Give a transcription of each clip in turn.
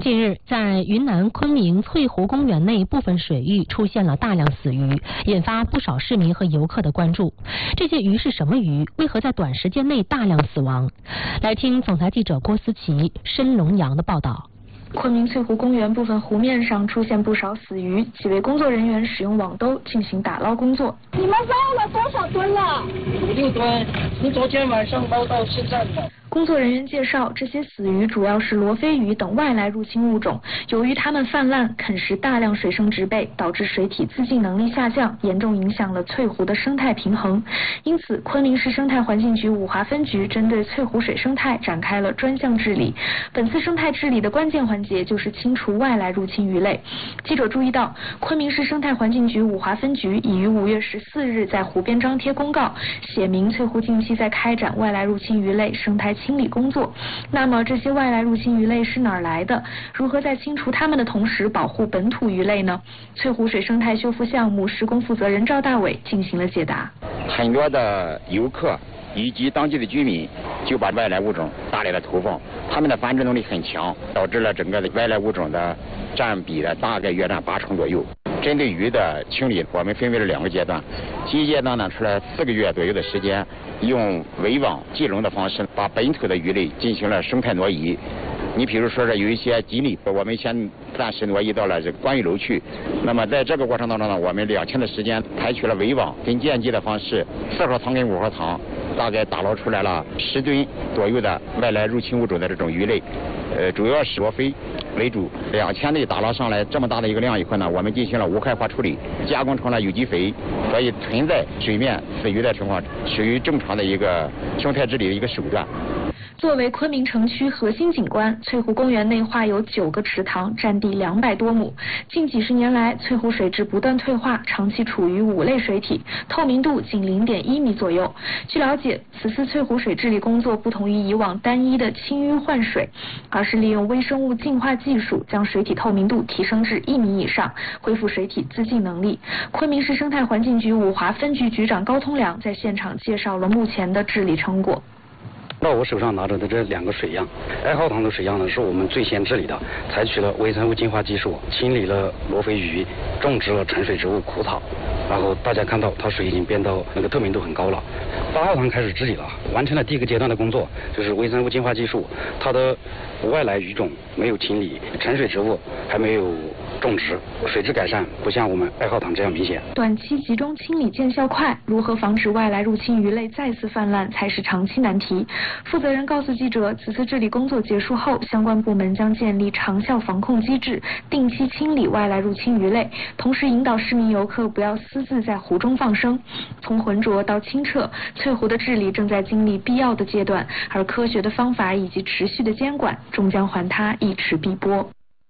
近日，在云南昆明翠湖公园内部分水域出现了大量死鱼，引发不少市民和游客的关注。这些鱼是什么鱼？为何在短时间内大量死亡？来听总台记者郭思琪、申龙阳的报道。 昆明翠湖公园部分湖面上出现不少死鱼，几位工作人员使用网兜进行打捞工作。 你们捞了多少吨了？5、6吨，从昨天晚上捞到现在的。 工作人员介绍，这些死鱼主要是罗非鱼等外来入侵物种，由于它们泛滥啃食大量水生植被，导致水体自净能力下降，严重影响了翠湖的生态平衡。因此，昆明市生态环境局五华分局针对翠湖水生态展开了专项治理。本次生态治理的关键环节就是清除外来入侵鱼类。记者注意到，昆明市生态环境局五华分局已于5月14日在湖边张贴公告，写明翠湖近期在开展外来入侵鱼类生态清理工作。那么这些外来入侵鱼类是哪儿来的？如何在清除它们的同时保护本土鱼类呢？翠湖水生态修复项目施工负责人赵大伟进行了解答。 很多的游客以及当地的居民就把外来物种大量的投放，它们的繁殖能力很强，导致了整个的外来物种的占比呢大概约占80%左右。针对鱼的清理，我们分为了2个阶段。第一阶段呢，出了4个月左右的时间，用围网计笼的方式，把本土的鱼类进行了生态挪移。你比如说是有一些锦鲤，我们先暂时挪移到了这个观鱼楼去。那么在这个过程当中呢，我们2天的时间，采取了围网跟间接的方式，4号塘跟5号塘，大概打捞出来了10吨左右的外来入侵物种的这种鱼类，主要是罗非为主。2天内打捞上来这么大的一个量以后呢，我们进行了无害化处理，加工成了有机肥，所以存在水面死鱼的情况，属于正常的一个生态治理的一个手段。 作为昆明城区核心景观，翠湖公园内划有9个池塘，占地200多亩。近几十年来，翠湖水质不断退化，长期处于5类水体，透明度仅0.1米左右。据了解，此次翠湖水治理工作不同于以往单一的清淤换水，而是利用微生物净化技术，将水体透明度提升至1米以上，恢复水体自净能力。昆明市生态环境局五华分局局长高通良在现场介绍了目前的治理成果。 那我手上拿着的这2个水样，2号塘的水样呢，是我们最先治理的，采取了微生物净化技术，清理了罗非鱼，种植了沉水植物苦草，然后大家看到它水已经变到那个透明度很高了。8号塘开始治理了，完成了第1个阶段的工作，就是微生物净化技术，它的外来鱼种没有清理，沉水植物还没有种植，水质改善不像我们2号塘这样明显。 短期集中清理见效快，如何防止外来入侵鱼类再次泛滥才是长期难题。负责人告诉记者，此次治理工作结束后，相关部门将建立长效防控机制，定期清理外来入侵鱼类，同时引导市民游客不要私自在湖中放生。从浑浊到清澈，翠湖的治理正在经历必要的阶段，而科学的方法以及持续的监管，终将还它一池碧波。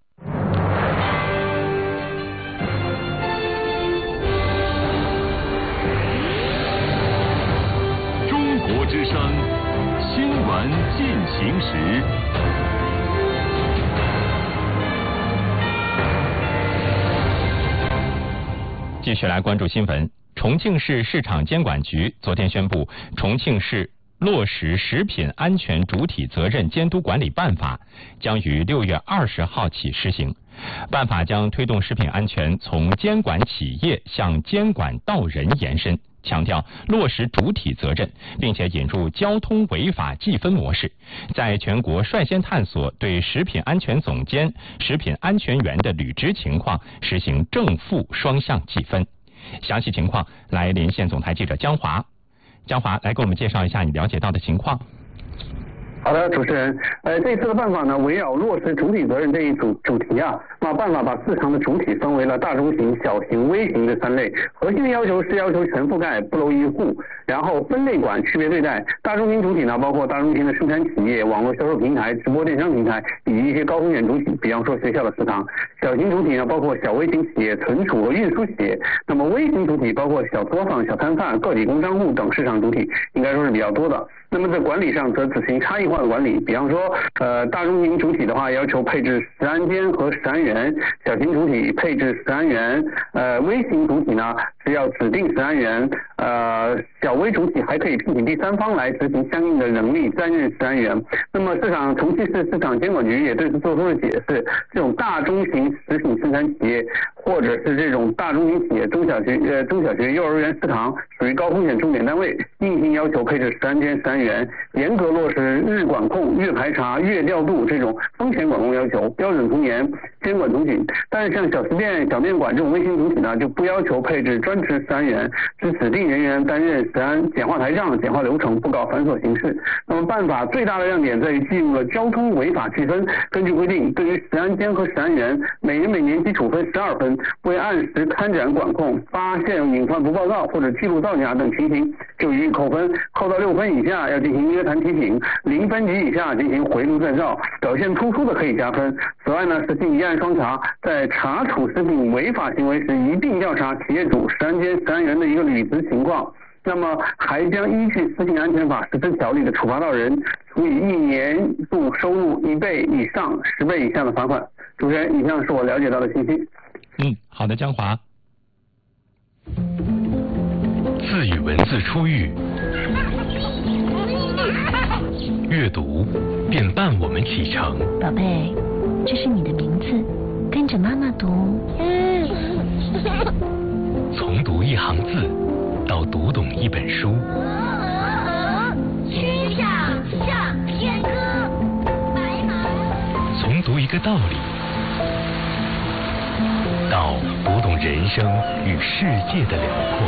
中国之声新闻进行时。 继续来关注新闻。重庆市市场监管局昨天宣布，重庆市落实食品安全主体责任监督管理办法将于6月20号起施行。办法将推动食品安全从监管企业向监管到人延伸，强调落实主体责任，并且引入交通违法计分模式，在全国率先探索对食品安全总监、食品安全员的履职情况实行正负双向计分。详细情况来连线总台记者江华。江华，来给我们介绍一下你了解到的情况。 好的，主持人，这次的办法呢，围绕落实主体责任这一主题啊，那办法把市场的主体分为了大中型、小型、微型这3类。核心的要求是要求全覆盖，不漏一户，然后分类管，区别对待。大中型主体呢，包括大中型的生产企业、网络销售平台、直播电商平台以及一些高风险主体，比方说学校的食堂。小型主体呢，包括小微型企业、存储和运输企业。那么微型主体包括小作坊、小摊贩、个体工商户等市场主体，应该说是比较多的。那么在管理上则执行差异化的管理，比方说，大中型主体的话要求配置食安监和食安员，小型主体配置食安员，微型主体呢是要指定食安员，小微主体还可以聘请第三方来执行相应的能力，担任食安员。那么重庆市市场监管局也对此做出了解释，这种大中型食品生产企业或者是这种大中型企业、中小学、幼儿园、食堂属于高风险重点单位，硬性要求配置食安监、食安员，严格落实日管控、月排查、月调度这种风险管控要求，标准从严，监管从紧。但是像小吃店、小面馆这种微型主体呢，就不要求配置专职食安员，只指定人员担任食安，简化台账、简化流程，不搞繁琐形式。那么办法最大的亮点在于记录了交通违法区分。根据规定，对于食安监和食安员，每人每年基础分12分，未按时开展管控，发现隐患不报告或者记录造假等情形，就予以扣分，扣到6分以下要进行约谈提醒，0分及以下进行回炉再造，表现突出的可以加分。此外呢，实行一案双查，在查处食品违法行为时，一并调查企业主、食安监、食安员的一个履职情况。那么还将依据《食品安全法》实施条例的处罚到人，处以1年度收入1倍以上10倍以下的罚款。主持人，以上是我了解到的信息。 好的，江华。 自与文字出狱，阅读便伴我们启程。 宝贝，这是你的名字，跟着妈妈读。 从读一行字到读懂一本书， 曲项向天歌，白马。 从读一个道理到读懂人生与世界的辽阔。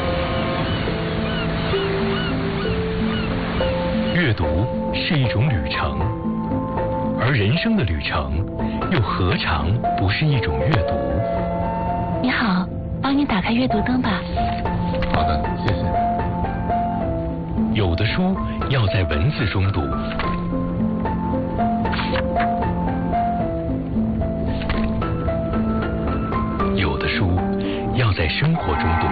阅读是一种旅程，而人生的旅程又何尝不是一种阅读？ 你好，帮你打开阅读灯吧。 好的，谢谢。 有的书要在文字中读，有的书要在生活中读。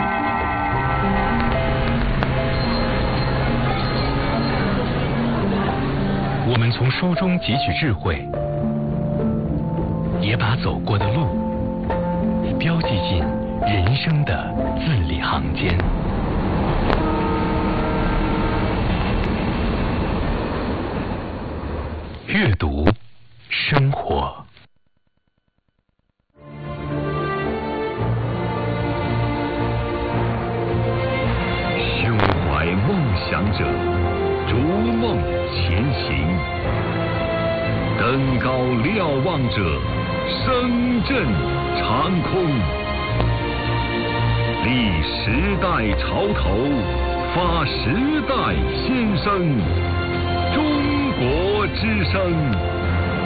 我们从书中汲取智慧，也把走过的路标记进人生的字里行间。阅读，生活。胸怀梦想者，逐梦前行；登高瞭望者，声震长空。立时代潮头，发时代先声。中国之声。